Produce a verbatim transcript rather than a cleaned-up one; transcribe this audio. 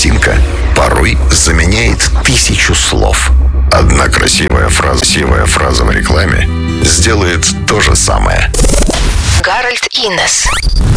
картинка порой заменяет тысячу слов. Одна красивая фраза, красивая фраза в рекламе сделает то же самое. Гарольд Иннес.